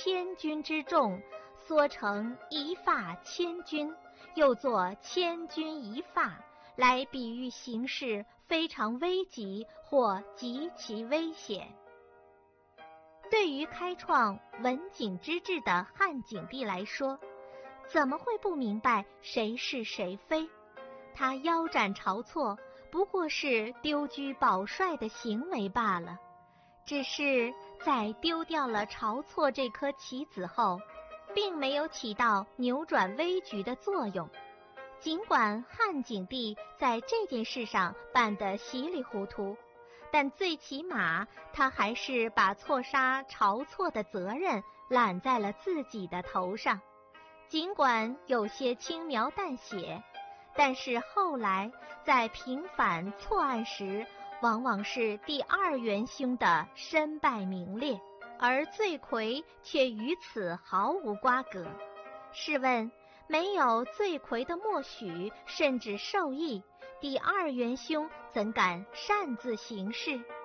千钧之重，缩成一发千钧，又作千钧一发，来比喻形势非常危急或极其危险。对于开创文景之治的汉景帝来说，怎么会不明白谁是谁非？他腰斩晁错，不过是丢车保帅的行为罢了。只是在丢掉了晁错这颗棋子后，并没有起到扭转危局的作用。尽管汉景帝在这件事上办得稀里糊涂，但最起码他还是把错杀晁错的责任揽在了自己的头上。尽管有些轻描淡写，但是后来在平反错案时，往往是第二元凶的身败名裂，而罪魁却与此毫无瓜葛。试问，没有罪魁的默许甚至授意，第二元凶怎敢擅自行事？